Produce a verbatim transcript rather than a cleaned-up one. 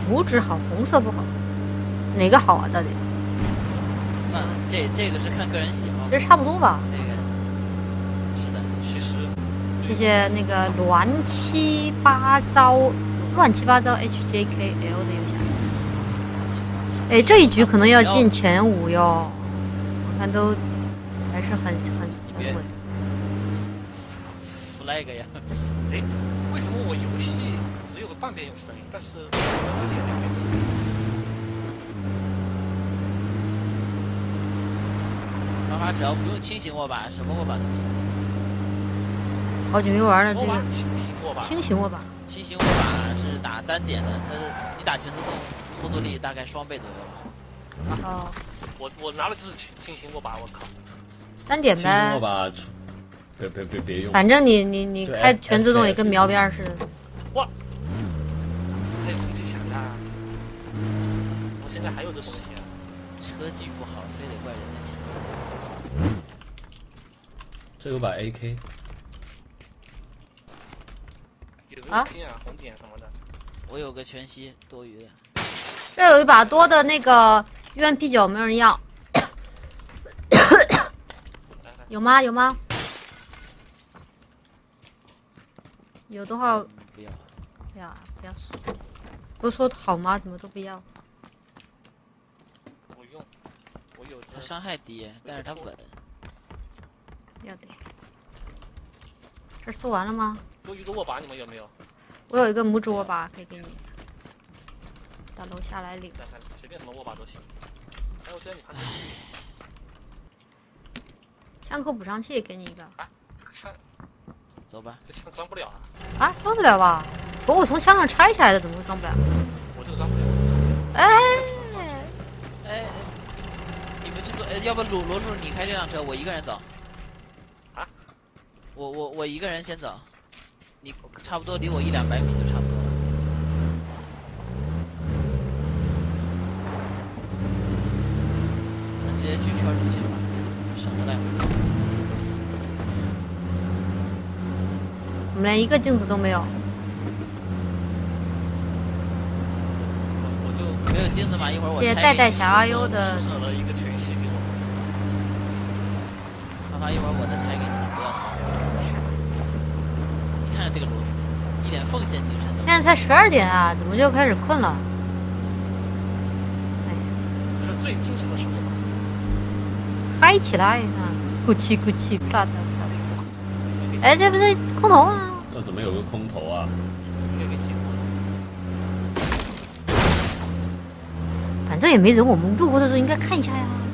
拇指好，红色不好，哪个好啊？到底？ 算了，这这个是看个人喜好。 其实差不多吧。 这个是的， 其实谢谢那个乱七八糟、乱七八糟 H J K L 的游侠。哎，这一局可能要进前五哟，我看都还是很很很稳。 flag 呀！ 哎，为什么我游戏只有个半边有声音，但是妈妈只要不用轻型握把，什么握把都行。 好久没玩了，这个轻型握把， 轻型握把， 轻型握把是打单点的，它你打全自动后坐力大概双倍左右吧。 哦， 我我拿的就是轻轻型握把，我靠！ 单点呗。 握把，别别别别用。 反正你你你开全自动也跟瞄边似的。 哇！还有空气强大，我现在还有这东西啊！ 车技不好，非得怪人的强。 这有把 A K。 有没有金啊、红点什么的？ 我有个全息多余的。 这有一把多的那个 U M P 九，没有人要。有吗？有吗？有的话不要， 不要不要说，不是说好吗？怎么都不要？ 我用，我有。 它伤害低，但是它稳。 要得。这搜完了吗？ 多余的握把你们有没有？ 我有一个拇指握把可以给你，到楼下来领。 随便什么握把都行。哎，我觉得你还枪口补偿器给你一个。 啊，这个枪， 走吧。 这枪装不了啊。 啊，装得了吧？从我从枪上拆下来的，怎么会装不了？ 我这个装不了。 哎哎，你们去做，呃，要不罗罗叔你开这辆车，我一个人走。 啊？ 我我我一个人先走，你差不多离我一两百米就差不多了。那直接去圈出去吧，省得来回。 我们连一个镜子都没有。 我就没有镜子嘛，一会儿我谢谢代代小阿优的。 施舍了一个全息给我。 麻烦一会儿我再拆给你，不要死。你看看这个罗叔，一点奉献精神。 现在才十二点啊，怎么就开始困了？哎， 这是最精神的时候吧？ 嗨起来啊！咕气咕气，啪嗒啪嗒。哎，这不是空投吗？ 这怎么有个空投啊？ 应该给结果。 反正也没人，我们路过的时候应该看一下呀。